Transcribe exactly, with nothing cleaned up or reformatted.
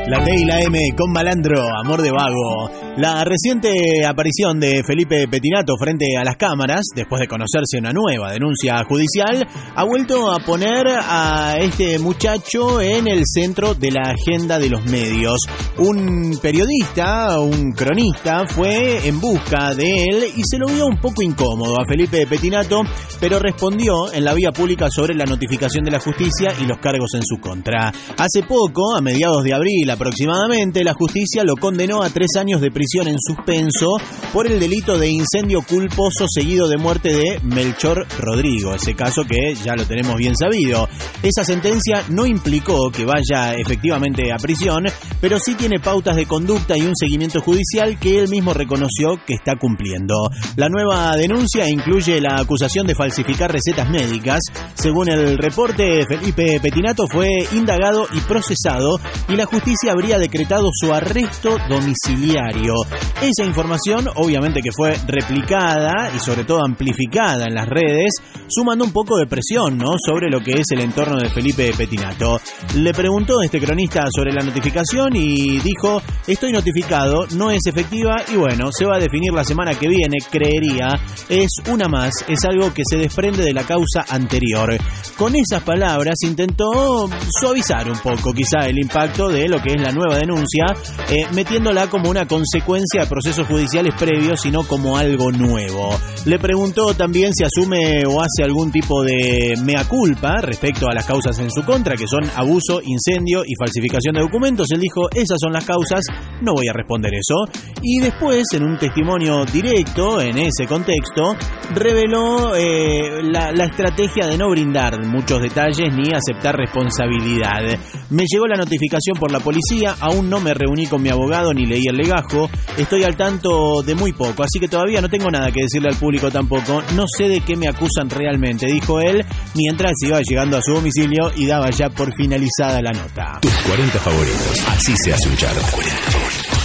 La T y la M con Malandro, Amor de Vago. La reciente aparición de Felipe Pettinato frente a las cámaras, después de conocerse una nueva denuncia judicial, ha vuelto a poner a este muchacho en el centro de la agenda de los medios. Un periodista, un cronista, fue en busca de él y se lo vio un poco incómodo a Felipe Pettinato, pero respondió en la vía pública sobre la notificación de la justicia y los cargos en su contra. Hace poco, a mediados de abril aproximadamente, la justicia lo condenó a tres años de prisión en suspenso por el delito de incendio culposo seguido de muerte de Melchor Rodrigo, ese caso que ya lo tenemos bien sabido. Esa sentencia no implicó que vaya efectivamente a prisión, pero sí tiene pautas de conducta y un seguimiento judicial que él mismo reconoció que está cumpliendo. La nueva denuncia incluye la acusación de falsificar recetas médicas. Según el reporte, Felipe Pettinato fue indagado y procesado y la justicia habría decretado su arresto domiciliario. Esa información, obviamente que fue replicada y sobre todo amplificada en las redes, sumando un poco de presión, ¿no?, sobre lo que es el entorno de Felipe Pettinato. Le preguntó este cronista sobre la notificación y dijo: estoy notificado, no es efectiva y bueno, se va a definir la semana que viene, creería. Es una más, es algo que se desprende de la causa anterior. Con esas palabras intentó suavizar un poco quizá el impacto de lo que es la nueva denuncia, eh, metiéndola como una consecuencia de procesos judiciales previos y no como algo nuevo. Le preguntó también si asume o hace algún tipo de mea culpa respecto a las causas en su contra, que son abuso, incendio y falsificación de documentos. Él dijo: esas son las causas, no voy a responder eso. Y después, en un testimonio directo en ese contexto, reveló eh, la, la estrategia de no brindar muchos detalles ni aceptar responsabilidad. Me llegó la notificación por la policía, aún no me reuní con mi abogado ni leí el legajo, estoy al tanto de muy poco, así que todavía no tengo nada que decirle al público tampoco, no sé de qué me acusan realmente, dijo él, mientras iba llegando a su domicilio y daba ya por finalizada la nota. Tus cuarenta favoritos, así se hace un chart. cuarenta favoritos.